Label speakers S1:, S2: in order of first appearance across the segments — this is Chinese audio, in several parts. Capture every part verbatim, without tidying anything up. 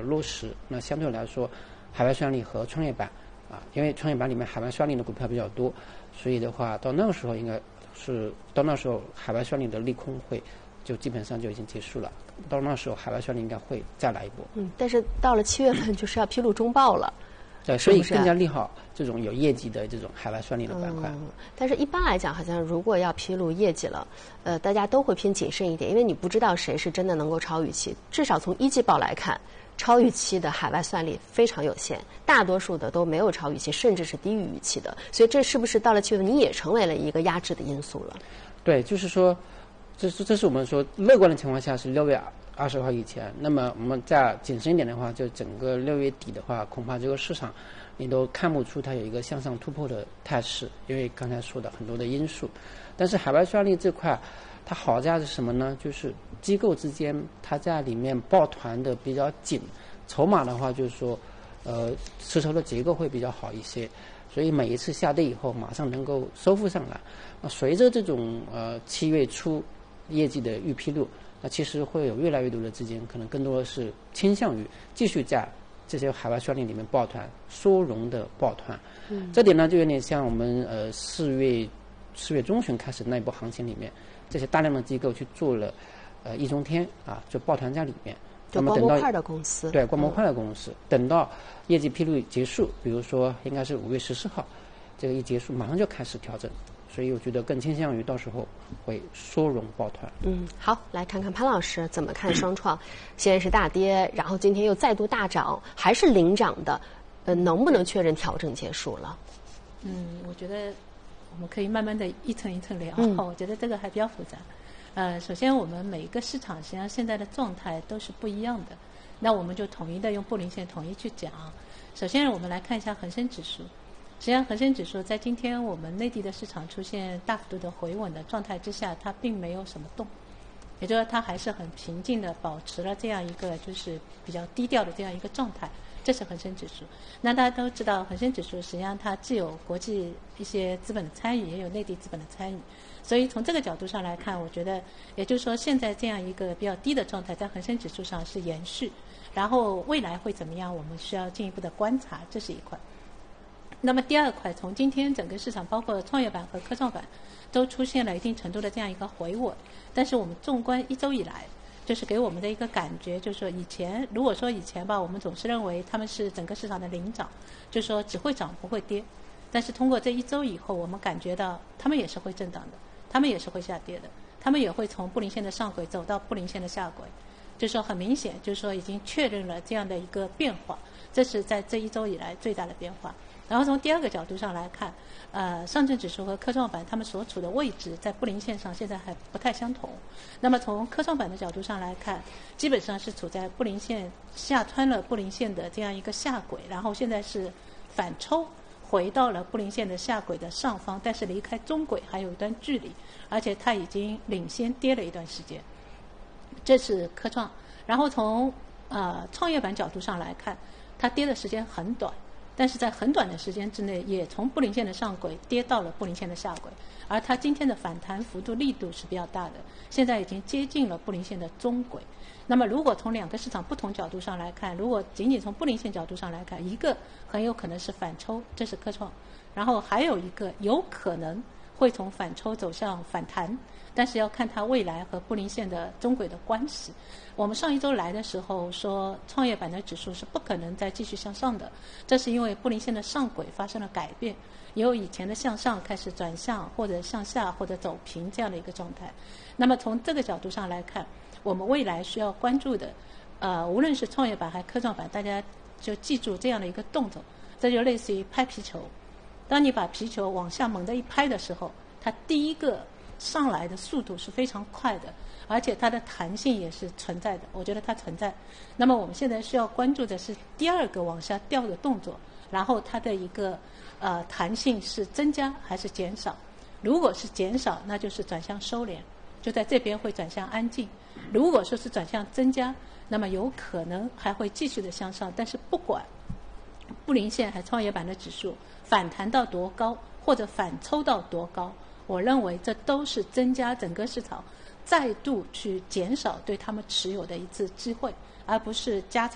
S1: 落实，那相对来说，海外算力和创业板啊，因为创业板里面海外算力的股票比较多，所以的话到那个时候应该是到那时候海外算力的利空会就基本上就已经结束了。到那时候海外算力应该会再来一波。
S2: 嗯，但是到了七月份就是要披露中报了。
S1: 对，所以更加利好这种有业绩的这种海外算力的板块。
S2: 嗯，但是一般来讲，好像如果要披露业绩了，呃，大家都会偏谨慎一点，因为你不知道谁是真的能够超预期。至少从一季报来看，超预期的海外算力非常有限，大多数的都没有超预期，甚至是低于预期的。所以这是不是到了七月份，你也成为了一个压制的因素了？
S1: 对，就是说，这是这是我们说乐观的情况下是六月二十号以前，那么我们再谨慎一点的话，就整个六月底的话，恐怕这个市场你都看不出它有一个向上突破的态势，因为刚才说的很多的因素。但是海外算力这块，它好在是什么呢？就是机构之间它在里面抱团的比较紧，筹码的话就是说，呃，持筹的结构会比较好一些，所以每一次下跌以后马上能够收复上来。那随着这种呃七月初业绩的预披露，那其实会有越来越多的资金，可能更多的是倾向于继续在这些海外算力里面抱团，缩容的抱团。嗯，这点呢就有点像我们呃四月四月中旬开始那一波行情里面，这些大量的机构去做了呃一中天啊，就抱团在里面。
S2: 就光模块的公司。
S1: 对，光模块的公司，嗯、等到业绩披露结束，比如说应该是五月十四号，这个一结束马上就开始调整。所以我觉得更倾向于到时候会缩容抱团。
S2: 嗯，好，来看看潘老师怎么看双创，现在是大跌，然后今天又再度大涨，还是领涨的，呃，能不能确认调整结束了？
S3: 嗯，我觉得我们可以慢慢的一层一层聊。嗯、我觉得这个还比较复杂。呃，首先我们每一个市场实际上现在的状态都是不一样的，那我们就统一的用布林线统一去讲。首先我们来看一下恒生指数。实际上恒生指数在今天我们内地的市场出现大幅度的回稳的状态之下，它并没有什么动，也就是说它还是很平静的保持了这样一个就是比较低调的这样一个状态，这是恒生指数。那大家都知道恒生指数实际上它既有国际一些资本的参与，也有内地资本的参与，所以从这个角度上来看，我觉得也就是说现在这样一个比较低的状态在恒生指数上是延续，然后未来会怎么样我们需要进一步的观察，这是一块。那么第二块，从今天整个市场包括创业板和科创板都出现了一定程度的这样一个回稳，但是我们纵观一周以来，就是给我们的一个感觉就是说，以前如果说以前吧，我们总是认为他们是整个市场的领涨，就是说只会涨不会跌，但是通过这一周以后，我们感觉到他们也是会震荡的，他们也是会下跌的，他们也会从布林线的上轨走到布林线的下轨，就是说很明显就是说已经确认了这样的一个变化，这是在这一周以来最大的变化。然后从第二个角度上来看，呃，上证指数和科创板它们所处的位置在布林线上现在还不太相同。那么从科创板的角度上来看，基本上是处在布林线下穿了布林线的这样一个下轨，然后现在是反抽回到了布林线的下轨的上方，但是离开中轨还有一段距离，而且它已经领先跌了一段时间。这是科创。然后从呃创业板角度上来看，它跌的时间很短。但是在很短的时间之内，也从布林线的上轨跌到了布林线的下轨，而它今天的反弹幅度力度是比较大的，现在已经接近了布林线的中轨。那么如果从两个市场不同角度上来看，如果仅仅从布林线角度上来看，一个很有可能是反抽，这是科创，然后还有一个有可能会从反抽走向反弹，但是要看它未来和布林线的中轨的关系。我们上一周来的时候说，创业板的指数是不可能再继续向上的，这是因为布林线的上轨发生了改变，由以前的向上开始转向或者向下或者走平这样的一个状态。那么从这个角度上来看，我们未来需要关注的，呃，无论是创业板还是科创板，大家就记住这样的一个动作，这就类似于拍皮球。当你把皮球往下猛地一拍的时候，它第一个上来的速度是非常快的，而且它的弹性也是存在的，我觉得它存在。那么我们现在需要关注的是第二个往下掉的动作，然后它的一个呃弹性是增加还是减少。如果是减少，那就是转向收敛，就在这边会转向安静。如果说是转向增加，那么有可能还会继续的向上。但是不管布林线还创业板的指数反弹到多高，或者反抽到多高，我认为这都是增加整个市场再度去减少对他们持有的一次机会，而不是加仓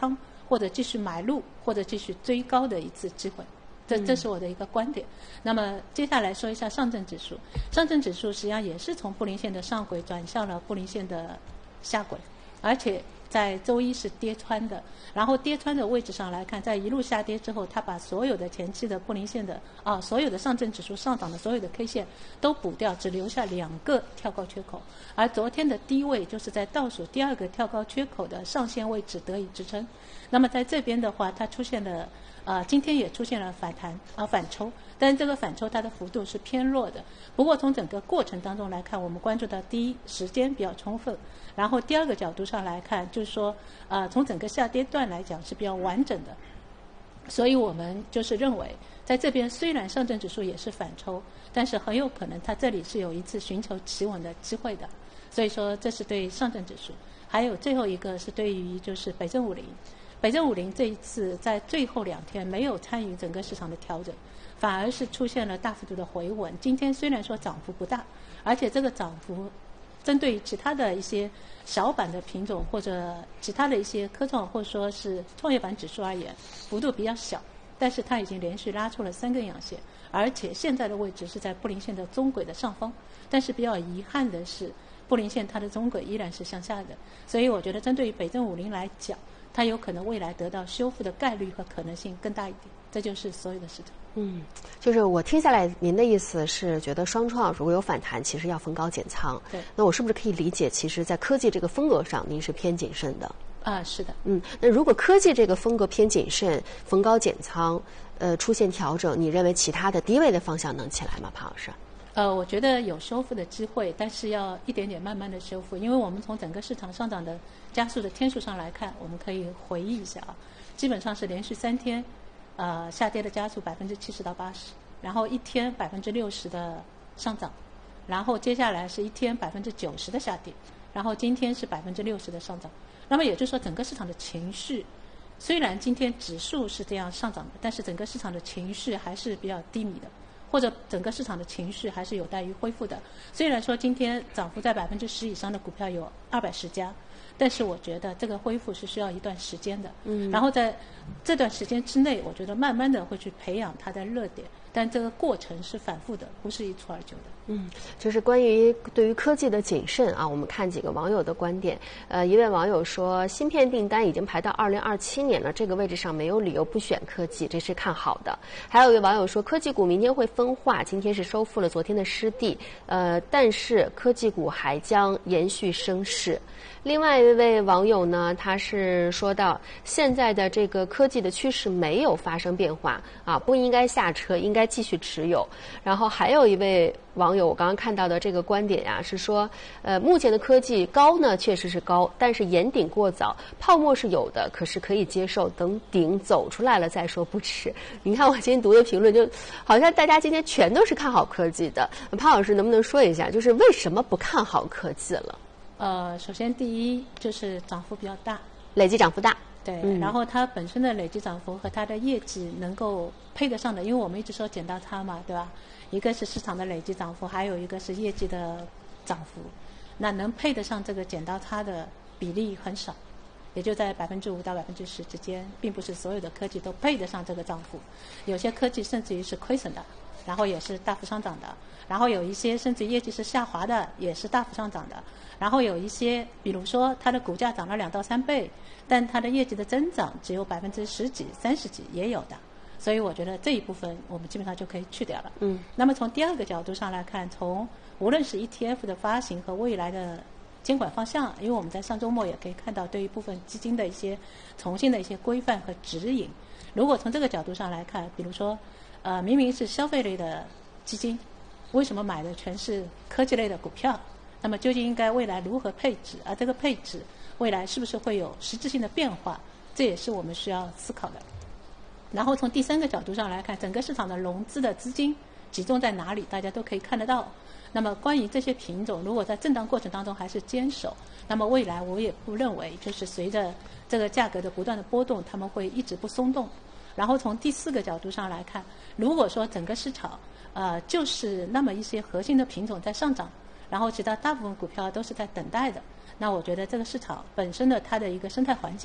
S3: 或者继续买入，或者继续追高的一次机会。这这是我的一个观点。那么接下来说一下上证指数，上证指数实际上也是从布林线的上轨转向了布林线的下轨，而且在周一是跌穿的，然后跌穿的位置上来看，在一路下跌之后，它把所有的前期的布林线的啊，所有的上证指数上涨的所有的 K 线都补掉，只留下两个跳高缺口，而昨天的低位就是在倒数第二个跳高缺口的上限位置得以支撑。那么在这边的话，它出现了呃，今天也出现了反弹啊、呃、反抽，但是这个反抽它的幅度是偏弱的。不过从整个过程当中来看，我们关注到第一，时间比较充分，然后第二个角度上来看，就是说呃从整个下跌段来讲是比较完整的。所以我们就是认为，在这边虽然上证指数也是反抽，但是很有可能它这里是有一次寻求企稳的机会的。所以说这是对上证指数，还有最后一个是对于就是北证五零。北证五零这一次在最后两天没有参与整个市场的调整，反而是出现了大幅度的回稳。今天虽然说涨幅不大，而且这个涨幅针对于其他的一些小板的品种或者其他的一些科创或者说是创业板指数而言，幅度比较小，但是它已经连续拉出了三根阳线，而且现在的位置是在布林线的中轨的上方。但是比较遗憾的是，布林线它的中轨依然是向下的，所以我觉得针对于北证五零来讲，它有可能未来得到修复的概率和可能性更大一点，这就是所有的市场。
S2: 嗯，就是我听下来，您的意思是觉得双创如果有反弹，其实要逢高减仓。
S3: 对，
S2: 那我是不是可以理解，其实在科技这个风格上，您是偏谨慎的？
S3: 啊，是的。
S2: 嗯，那如果科技这个风格偏谨慎，逢高减仓，呃，出现调整，你认为其他的低位的方向能起来吗，庞老师？
S3: 呃，我觉得有修复的机会，但是要一点点慢慢的修复，因为我们从整个市场上涨的加速的天数上来看，我们可以回忆一下啊，基本上是连续三天，呃，下跌的加速百分之七十到八十，然后一天百分之六十的上涨，然后接下来是一天百分之九十的下跌，然后今天是百分之六十的上涨。那么也就是说，整个市场的情绪，虽然今天指数是这样上涨的，但是整个市场的情绪还是比较低迷的。或者整个市场的情绪还是有待于恢复的。虽然说今天涨幅在百分之十以上的股票有二百十家，但是我觉得这个恢复是需要一段时间的。嗯。然后在这段时间之内，我觉得慢慢的会去培养它的热点，但这个过程是反复的，不是一蹴而就的。
S2: 嗯，就是关于对于科技的谨慎啊，我们看几个网友的观点。呃，一位网友说，芯片订单已经排到二零二七年了，这个位置上没有理由不选科技，这是看好的。还有一位网友说，科技股明天会分化，今天是收复了昨天的失地，呃，但是科技股还将延续升势。另外一位网友呢，他是说到，现在的这个科技的趋势没有发生变化啊，不应该下车，应该继续持有。然后还有一位网友，我刚刚看到的这个观点呀、啊，是说，呃，目前的科技高呢，确实是高，但是沿顶过早，泡沫是有的，可是可以接受，等顶走出来了再说不迟。你看我今天读的评论，就好像大家今天全都是看好科技的。潘老师能不能说一下，就是为什么不看好科技了？
S3: 呃，首先第一就是涨幅比较大，
S2: 累计涨幅大。
S3: 对、
S2: 嗯，
S3: 然后它本身的累计涨幅和它的业绩能够配得上的，因为我们一直说剪刀差嘛，对吧？一个是市场的累计涨幅，还有一个是业绩的涨幅，那能配得上这个剪刀差的比例很少，也就在百分之五到百分之十之间，并不是所有的科技都配得上这个涨幅，有些科技甚至于是亏损的，然后也是大幅上涨的，然后有一些甚至业绩是下滑的，也是大幅上涨的。然后有一些，比如说它的股价涨了两到三倍，但它的业绩的增长只有百分之十几、三十几，也有的。所以我觉得这一部分我们基本上就可以去掉了。
S2: 嗯。
S3: 那么从第二个角度上来看，从无论是 E T F 的发行和未来的监管方向，因为我们在上周末也可以看到对于部分基金的一些重新的一些规范和指引。如果从这个角度上来看，比如说，呃，明明是消费类的基金，为什么买的全是科技类的股票？那么究竟应该未来如何配置？而这个配置未来是不是会有实质性的变化？这也是我们需要思考的。然后从第三个角度上来看，整个市场的融资的资金集中在哪里，大家都可以看得到。那么关于这些品种，如果在震荡过程当中还是坚守，那么未来我也不认为就是随着这个价格的不断的波动，他们会一直不松动。然后从第四个角度上来看，如果说整个市场呃就是那么一些核心的品种在上涨，然后其他大部分股票都是在等待的，那我觉得这个市场本身的它的一个生态环境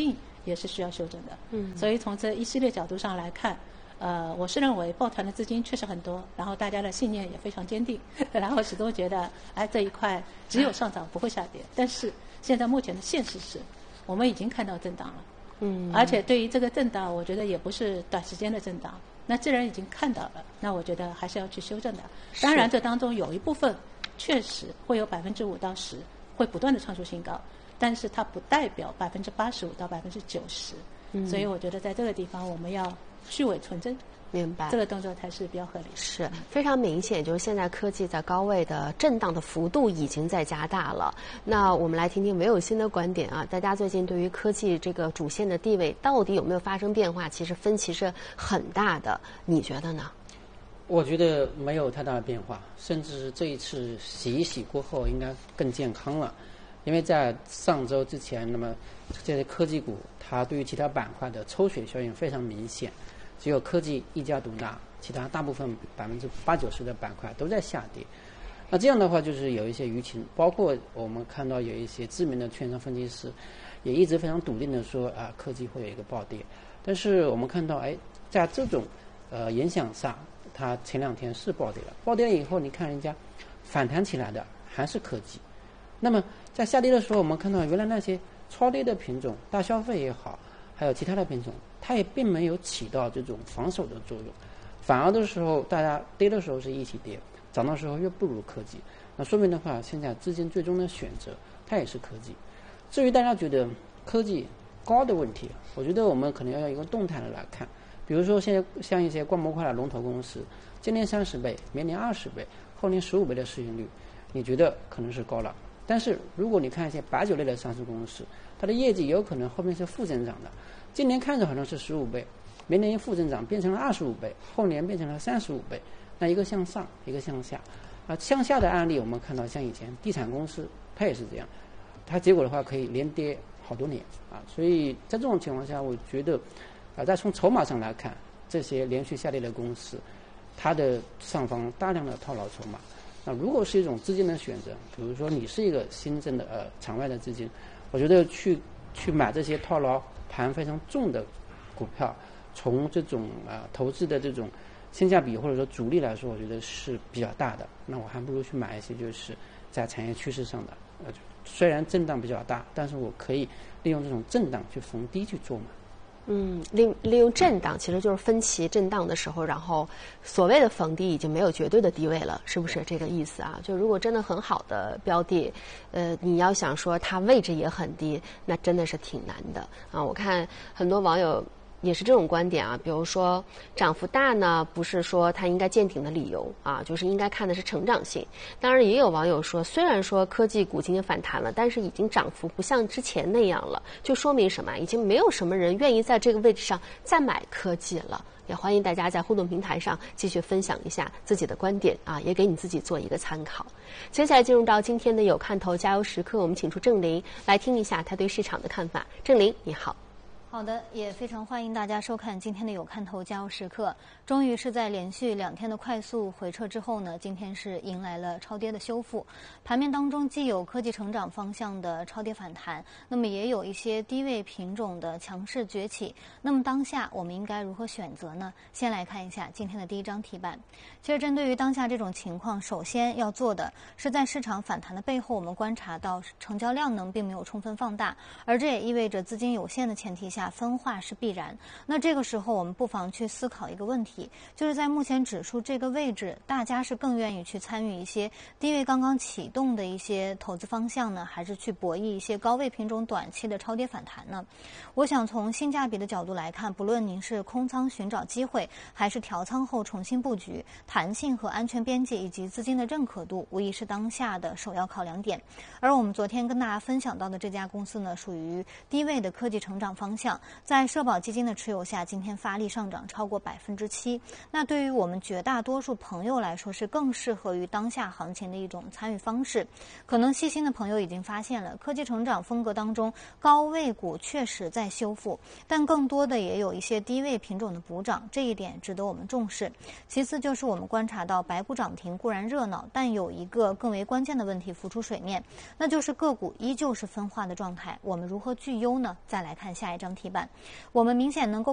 S3: 也是需要修正的。
S2: 嗯，
S3: 所以从这一系列角度上来看，呃，我是认为抱团的资金确实很多，然后大家的信念也非常坚定，然后始终觉得，哎，这一块只有上涨不会下跌。但是现在目前的现实是，我们已经看到震荡了。
S2: 嗯，
S3: 而且对于这个震荡，我觉得也不是短时间的震荡。那既然已经看到了，那我觉得还是要去修正的。当然，这当中有一部分确实会有百分之五到十会不断的创出新高，但是它不代表百分之八十五到百分之九十。所以我觉得在这个地方我们要去伪存真。
S2: 明白，
S3: 这个动作才是比较合理的。
S2: 是非常明显，就是现在科技在高位的震荡的幅度已经在加大了。那我们来听听唯有新的观点啊，大家最近对于科技这个主线的地位到底有没有发生变化？其实分歧是很大的，你觉得呢？
S1: 我觉得没有太大的变化，甚至这一次洗一洗过后，应该更健康了。因为在上周之前，那么这些科技股它对于其他板块的抽血效应非常明显。只有科技一家独大，其他大部分百分之八九十的板块都在下跌。那这样的话，就是有一些舆情，包括我们看到有一些知名的券商分析师，也一直非常笃定的说啊，科技会有一个暴跌。但是我们看到，哎，在这种呃影响下，它前两天是暴跌了。暴跌了以后，你看人家反弹起来的还是科技。那么在下跌的时候，我们看到原来那些超跌的品种，大消费也好，还有其他的品种，它也并没有起到这种防守的作用，反而的时候大家跌的时候是一起跌，涨的时候又不如科技。那说明的话，现在资金最终的选择它也是科技。至于大家觉得科技高的问题，我觉得我们可能要用一个动态的来看。比如说现在像一些光模块的龙头公司，今年三十倍，明年二十倍，后年十五倍的市盈率，你觉得可能是高了。但是如果你看一些白酒类的上市公司，它的业绩有可能后面是负增长的。今年看着好像是十五倍，明年负增长变成了二十五倍，后年变成了三十五倍。那一个向上，一个向下。啊，向下的案例我们看到，像以前地产公司，它也是这样，它结果的话可以连跌好多年啊。所以在这种情况下，我觉得，啊，再从筹码上来看，这些连续下跌的公司，它的上方大量的套牢筹码。那如果是一种资金的选择，比如说你是一个新增的呃场外的资金，我觉得去去买这些套牢盘非常重的股票，从这种啊、呃、投资的这种性价比或者说阻力来说，我觉得是比较大的。那我还不如去买一些就是在产业趋势上的，呃，虽然震荡比较大，但是我可以利用这种震荡去逢低去做嘛。
S2: 嗯，利利用震荡其实就是分歧震荡的时候，然后所谓的逢低已经没有绝对的低位了，是不是这个意思啊？就如果真的很好的标的，呃，你要想说它位置也很低，那真的是挺难的啊。我看很多网友也是这种观点啊，比如说涨幅大呢，不是说它应该见顶的理由啊，就是应该看的是成长性。当然也有网友说，虽然说科技股今天反弹了，但是已经涨幅不像之前那样了，就说明什么？已经没有什么人愿意在这个位置上再买科技了。也欢迎大家在互动平台上继续分享一下自己的观点啊，也给你自己做一个参考。接下来进入到今天的有看头加油时刻，我们请出郑林来听一下他对市场的看法。郑林，你好。
S4: 好的，也非常欢迎大家收看今天的有看头加油时刻。终于是在连续两天的快速回撤之后呢，今天是迎来了超跌的修复。盘面当中既有科技成长方向的超跌反弹，那么也有一些低位品种的强势崛起。那么当下我们应该如何选择呢？先来看一下今天的第一张题板。其实针对于当下这种情况，首先要做的是在市场反弹的背后，我们观察到成交量能并没有充分放大，而这也意味着资金有限的前提下，分化是必然。那这个时候我们不妨去思考一个问题，就是在目前指数这个位置，大家是更愿意去参与一些低位刚刚启动的一些投资方向呢，还是去博弈一些高位品种短期的超跌反弹呢？我想从性价比的角度来看，不论您是空仓寻找机会，还是调仓后重新布局，弹性和安全边界以及资金的认可度无疑是当下的首要考量点。而我们昨天跟大家分享到的这家公司呢，属于低位的科技成长方向，在社保基金的持有下，今天发力上涨超过百分之七。那对于我们绝大多数朋友来说，是更适合于当下行情的一种参与方式。可能细心的朋友已经发现了，科技成长风格当中，高位股确实在修复，但更多的也有一些低位品种的补涨，这一点值得我们重视。其次就是我们观察到白股涨停固然热闹，但有一个更为关键的问题浮出水面，那就是个股依旧是分化的状态。我们如何聚优呢？再来看下一张提板。我们明显能够